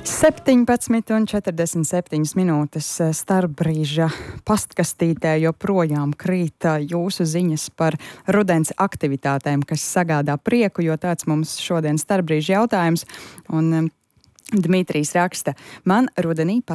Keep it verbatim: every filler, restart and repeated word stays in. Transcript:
septiņpadsmit un četrdesmit septiņas minūtes starpbrīža pastkastītē joprojām krīt jūsu ziņas par rudens aktivitātēm, kas sagādā prieku, jo tāds mums šodien starpbrīža jautājums. Un Dmitrijs raksta, man rudenī